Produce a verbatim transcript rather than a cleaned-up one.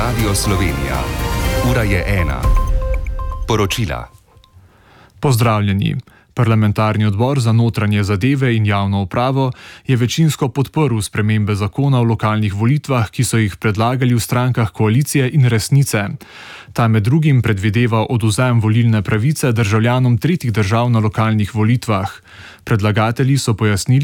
Radio Slovenija. Ura je ena. Poročila. Pozdravljeni. Parlamentarni odbor za notranje zadeve in javno upravo je večinsko podprl spremembe zakona o lokalnih volitvah, ki so jih predlagali v strankah koalicije in Resnice. Ta med drugim predvideva odvzem volilne pravice državljanom tretjih držav na lokalnih volitvah. Predlagatelji so pojasnili,